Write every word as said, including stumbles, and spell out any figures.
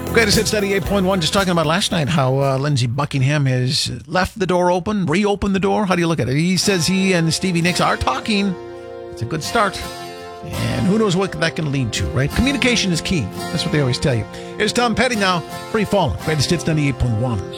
Greatest Hits ninety-eight point one. Just talking about last night how uh, Lindsey Buckingham has left the door open, reopened the door. How do you look at it? He says he and Stevie Nicks are talking. It's a good start. And who knows what that can lead to, right? Communication is key. That's what they always tell you. Here's Tom Petty now. Free Falling. Greatest Hits ninety-eight point one.